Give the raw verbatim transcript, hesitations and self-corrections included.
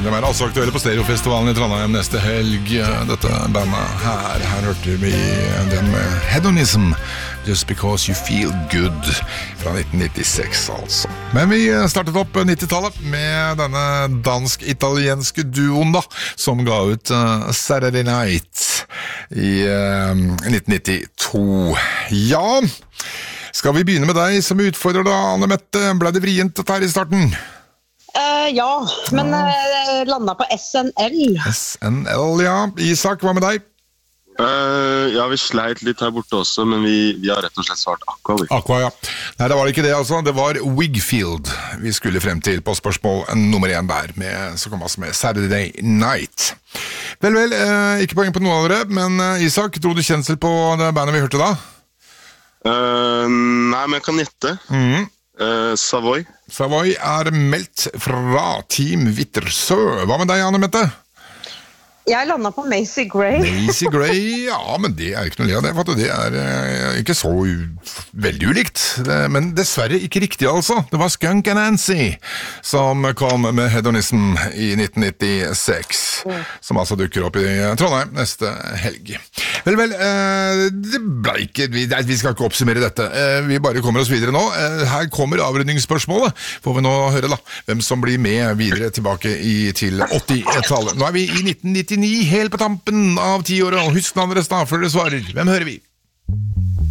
De er altså aktuelle på Stereofestivalen i Trondheim neste helg. Dette bandet her, her hørte vi den med Hedonism, Just Because You Feel Good, fra nitten nittiseks altså. Men vi startet opp nittitallet med denne dansk-italienske duoen da, som ga ut uh, Saturday Night i uh, nitten nittito. Ja, skal vi begynne med deg som utfordrer da, Anne Mette? Ble det vrient dette her i starten? Uh, ja, men uh, landet på S N L. S N L, ja. Isak, hva med deg? Uh, ja, vi sleit litt her borte også, men vi, vi har rett og slett svart Aqua. Aqua, ja. Nei, det var ikke det altså. Det var Wigfield vi skulle frem til på spørsmål nummer én der, med, så kom altså med Saturday Night. Vel, vel, uh, ikke poeng på noen av dere, men uh, Isak, dro du kjensel på det bandet vi hørte da? Uh, nei, men jeg kan gjette. Mhm. Uh, Savoy. Savoy er meldt fra Team Vittersø. Hva med deg, Anne Mette? Jeg landet på Macy Gray. Macy Gray, ja, men det er ikke noe le av det. Det er eh, ikke så u veldig ulikt, det, men dessverre ikke riktig altså. Det var Skunk and Nancy som kom med Hedonism i nitten nittiseks, mm. som altså dukker opp i Trondheim neste helg. Vel, vel, eh, det ble ikke, vi, vi skal ikke oppsummere dette, eh, vi bare kommer oss videre nå. Eh, her kommer avrundingsspørsmålet, får vi nå høre da, hvem som blir med videre tilbake i, til åtti-tallet. Nå er vi i nitten nittini, helt på tampen av ti år, og husk navnet deres da, før dere svarer. Hvem hører vi?